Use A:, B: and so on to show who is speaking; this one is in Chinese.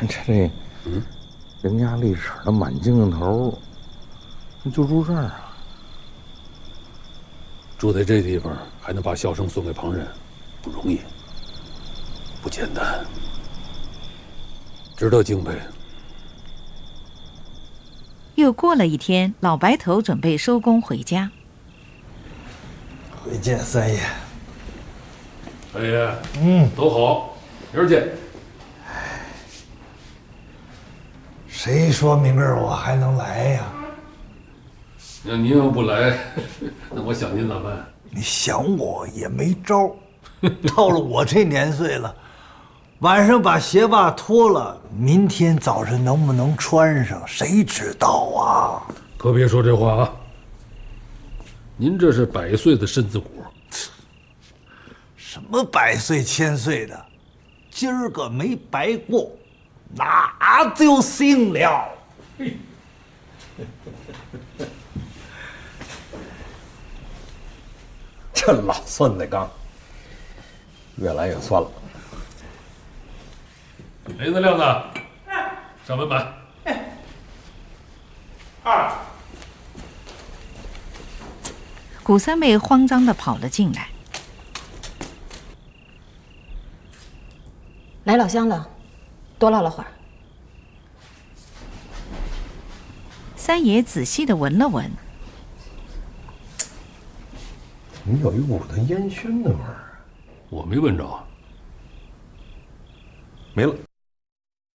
A: 这，人家历史的满京头，就住这儿啊。
B: 住在这地方还能把笑声送给旁人，不容易，不简单，值得敬佩。
C: 又过了一天，老白头准备收工回家。
D: 回见三爷。
B: 三爷，都好，明儿见。
D: 谁说明儿我还能来呀？
B: 那您要不来，那我想您咋办？
D: 你想我也没招。到了我这年岁了，晚上把鞋袜脱了，明天早晨能不能穿上，谁知道啊？
B: 可别说这话啊！您这是100岁的身子骨。
D: 什么100岁1000岁的，今儿个没白过，那就行了。
A: 这老孙子刚，越来越酸了。
B: 雷子、亮子，上门板。
C: 古三妹慌张地跑了进来。
E: 来老乡了，多唠了会儿。
C: 三爷仔细地闻了闻，
A: 怎么有一股子烟熏的味儿？
B: 我没闻着。
A: 没了。